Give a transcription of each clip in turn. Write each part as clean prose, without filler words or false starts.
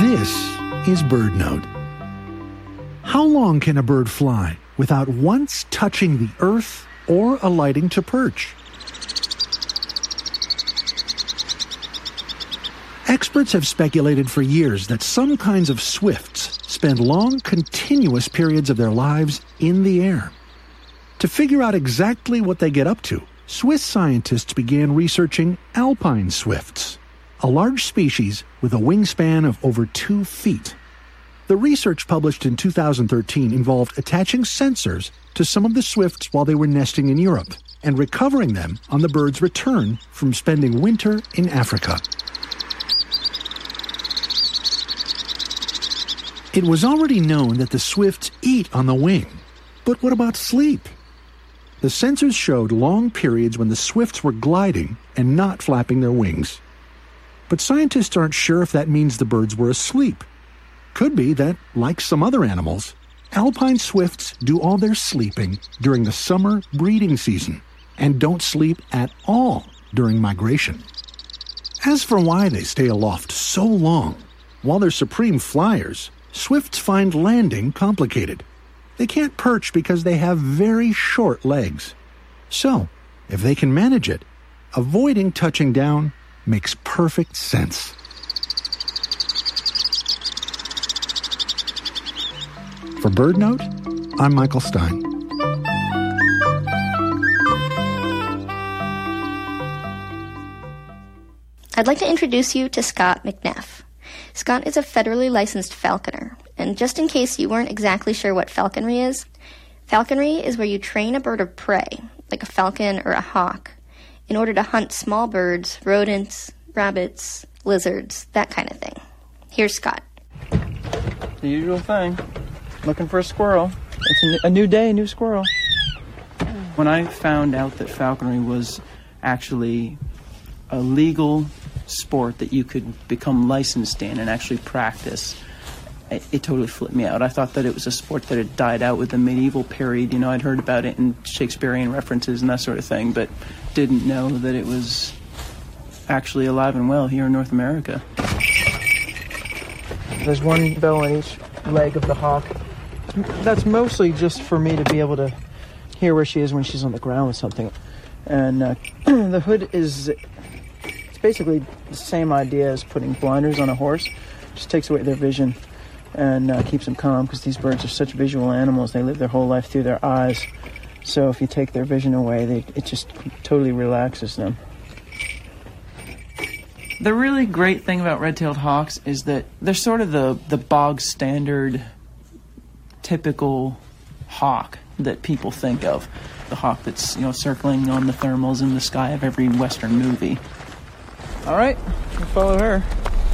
This is BirdNote. How long can a bird fly without once touching the earth or alighting to perch? Experts have speculated for years that some kinds of swifts spend long, continuous periods of their lives in the air. To figure out exactly what they get up to, Swiss scientists began researching alpine swifts, a large species with a wingspan of over 2 feet. The research published in 2013 involved attaching sensors to some of the swifts while they were nesting in Europe and recovering them on the bird's return from spending winter in Africa. It was already known that the swifts eat on the wing, but what about sleep? The sensors showed long periods when the swifts were gliding and not flapping their wings. But scientists aren't sure if that means the birds were asleep. Could be that, like some other animals, alpine swifts do all their sleeping during the summer breeding season and don't sleep at all during migration. As for why they stay aloft so long, while they're supreme flyers, swifts find landing complicated. They can't perch because they have very short legs. So, if they can manage it, avoiding touching down makes perfect sense. For BirdNote, I'm Michael Stein. I'd like to introduce you to Scott McNeff. Scott is a federally licensed falconer, and just in case you weren't exactly sure what falconry is where you train a bird of prey, like a falcon or a hawk, in order to hunt small birds, rodents, rabbits, lizards, that kind of thing. Here's Scott. The usual thing. Looking for a squirrel. It's a new day, a new squirrel. When I found out that falconry was actually a legal sport that you could become licensed in and actually practice, it totally flipped me out. I thought that it was a sport that had died out with the medieval period. You know, I'd heard about it in Shakespearean references and that sort of thing, but didn't know that it was actually alive and well here in North America. There's one bell on each leg of the hawk. That's mostly just for me to be able to hear where she is when she's on the ground with something. And the hood is basically the same idea as putting blinders on a horse. Just takes away their vision and keeps them calm, because these birds are such visual animals. They live their whole life through their eyes. So if you take their vision away, it just totally relaxes them. The really great thing about red-tailed hawks is that they're sort of the bog standard, typical hawk that people think of. The hawk that's, circling on the thermals in the sky of every Western movie. All right, we'll follow her.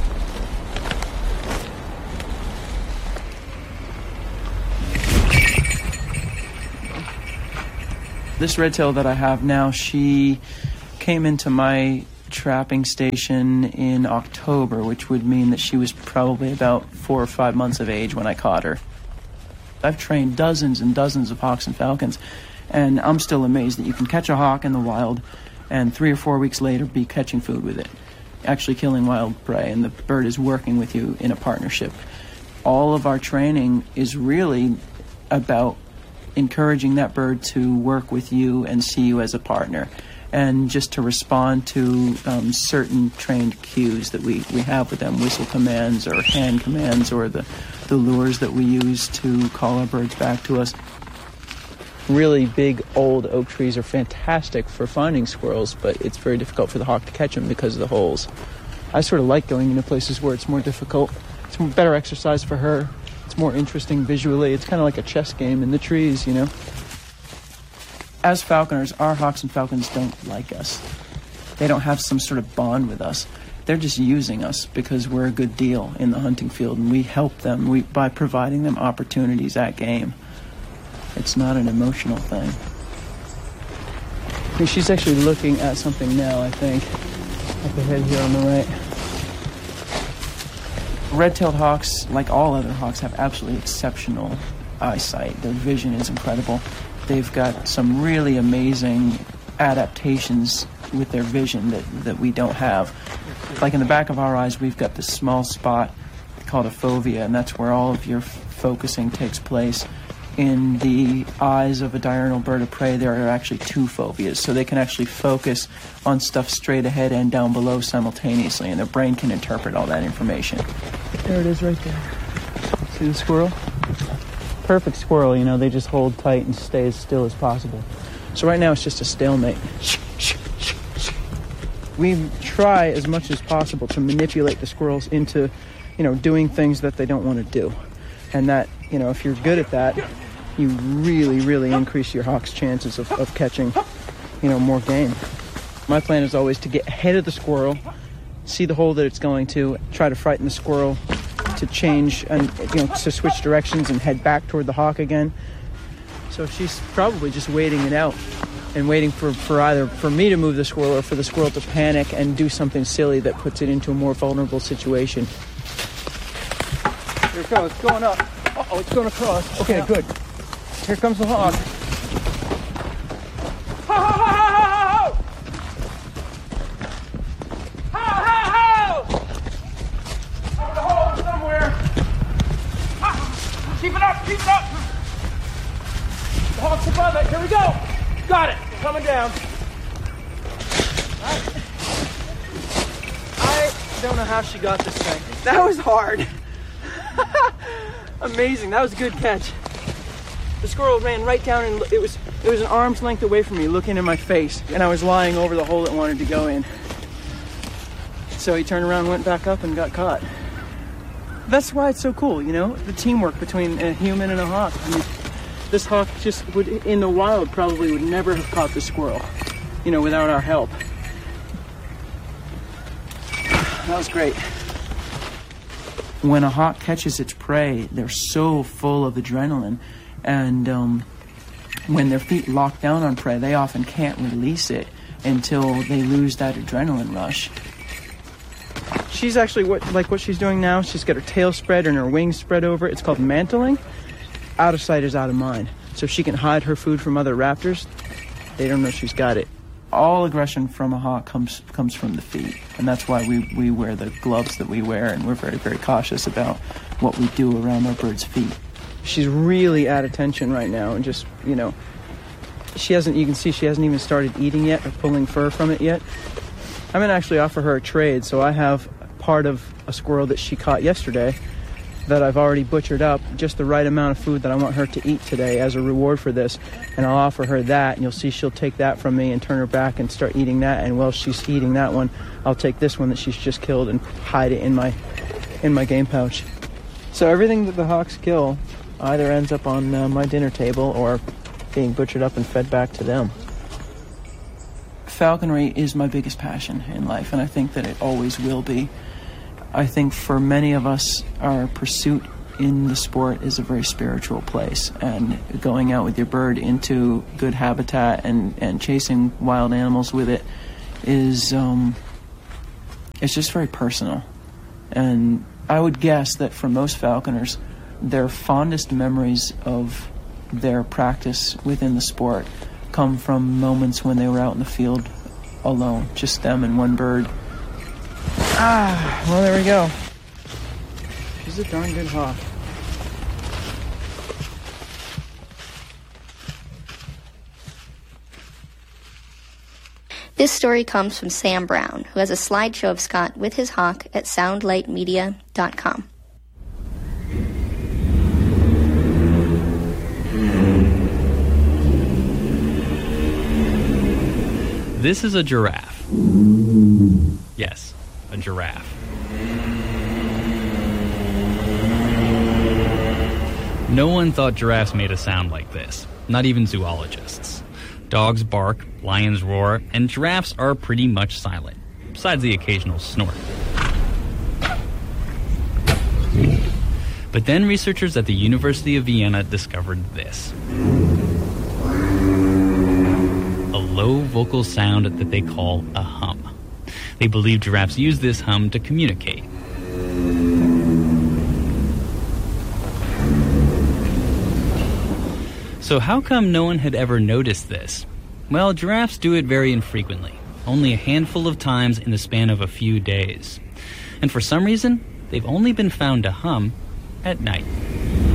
This red-tail that I have now, she came into my trapping station in October, which would mean that she was probably about 4 or 5 months of age when I caught her. I've trained dozens and dozens of hawks and falcons, and I'm still amazed that you can catch a hawk in the wild and 3 or 4 weeks later be catching food with it, actually killing wild prey, and the bird is working with you in a partnership. All of our training is really about encouraging that bird to work with you and see you as a partner, and just to respond to certain trained cues that we have with them, whistle commands or hand commands, or the lures that we use to call our birds back to us. Really big old oak trees are fantastic for finding squirrels, but it's very difficult for the hawk to catch them because of the holes. I sort of like going into places where it's more difficult. It's better exercise for her. It's more interesting visually. It's kind of like a chess game in the trees, As falconers, our hawks and falcons don't like us. They don't have some sort of bond with us. They're just using us because we're a good deal in the hunting field, and we help them by providing them opportunities at game. It's not an emotional thing. She's actually looking at something now, I think. Up ahead here on the right. Red-tailed hawks, like all other hawks, have absolutely exceptional eyesight. Their vision is incredible. They've got some really amazing adaptations with their vision that we don't have. Like in the back of our eyes, we've got this small spot called a fovea, and that's where all of your focusing takes place. In the eyes of a diurnal bird of prey, there are actually two foveas, so they can actually focus on stuff straight ahead and down below simultaneously, and their brain can interpret all that information. There it is right there. See the squirrel? Perfect squirrel, you know, they just hold tight and stay as still as possible. So right now it's just a stalemate. We try as much as possible to manipulate the squirrels into, you know, doing things that they don't want to do. And that, you know, if you're good at that, you really, really increase your hawk's chances of catching, you know, more game. My plan is always to get ahead of the squirrel, see the hole that it's going to, try to frighten the squirrel to change and, you know, to switch directions and head back toward the hawk again. So she's probably just waiting it out and waiting for either for me to move the squirrel or for the squirrel to panic and do something silly that puts it into a more vulnerable situation. Here it goes, going up. Uh-oh, it's going across. Okay, good. Here comes the hawk. Ho, ho, ho, ho, ho! Ho, ho, ho! There's a hole somewhere. Ha! Keep it up, keep it up! The hawk's above it. Here we go. Got it. Coming down. I don't know how she got this thing. That was hard. Amazing. That was a good catch. The squirrel ran right down and it was an arm's length away from me, looking in my face, and I was lying over the hole it wanted to go in. So he turned around, went back up, and got caught. That's why it's so cool, you know, the teamwork between a human and a hawk. I mean, this hawk just would, in the wild, probably would never have caught the squirrel, you know, without our help. That was great. When a hawk catches its prey, they're so full of adrenaline, and when their feet lock down on prey, they often can't release it until they lose that adrenaline rush. She's actually, what she's doing now, she's got her tail spread and her wings spread over. It's called mantling. Out of sight is out of mind. So she can hide her food from other raptors. They don't know she's got it. All aggression from a hawk comes from the feet, and that's why we wear the gloves that we wear, and we're very, very cautious about what we do around our bird's feet. She's really at attention right now, and just, you know, you can see she hasn't even started eating yet or pulling fur from it yet. I'm going to actually offer her a trade, so I have part of a squirrel that she caught yesterday that I've already butchered up, just the right amount of food that I want her to eat today as a reward for this, and I'll offer her that, and you'll see she'll take that from me and turn her back and start eating that, and while she's eating that one, I'll take this one that she's just killed and hide it in my game pouch. So everything that the hawks kill either ends up on my dinner table or being butchered up and fed back to them. Falconry is my biggest passion in life, and I think that it always will be. I think for many of us, our pursuit in the sport is a very spiritual place, and going out with your bird into good habitat and chasing wild animals with it is it's just very personal. And I would guess that for most falconers, their fondest memories of their practice within the sport come from moments when they were out in the field alone, just them and one bird. Well, there we go. She's a darn good hawk. This story comes from Sam Brown, who has a slideshow of Scott with his hawk at soundlightmedia.com. This is a giraffe. Yes, a giraffe. No one thought giraffes made a sound like this, not even zoologists. Dogs bark, lions roar, and giraffes are pretty much silent, besides the occasional snort. But then researchers at the University of Vienna discovered this. A low vocal sound that they call a hum. They believe giraffes use this hum to communicate. So how come no one had ever noticed this? Well, giraffes do it very infrequently, only a handful of times in the span of a few days. And for some reason, they've only been found to hum at night.